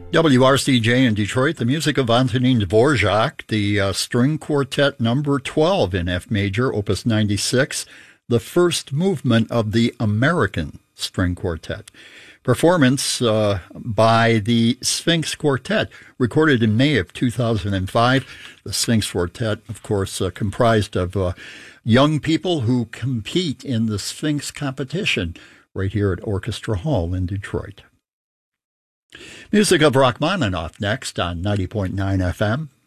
WRCJ in Detroit, the music of Antonin Dvorak, the String Quartet number 12 in F major, opus 96, the first movement of the American String Quartet. Performance by the Sphinx Quartet, recorded in May of 2005. The Sphinx Quartet, of course, comprised of young people who compete in the Sphinx competition right here at Orchestra Hall in Detroit. Music of Rachmaninoff next on 90.9 FM.